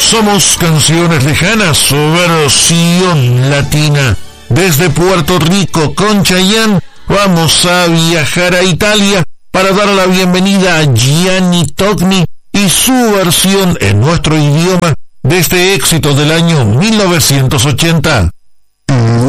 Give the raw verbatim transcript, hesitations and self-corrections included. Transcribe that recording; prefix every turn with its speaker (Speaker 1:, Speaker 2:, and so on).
Speaker 1: Somos Canciones Lejanas, su versión latina. Desde Puerto Rico con Chayanne vamos a viajar a Italia para dar la bienvenida a Gianni Togni y su versión en nuestro idioma de este éxito del año mil novecientos ochenta.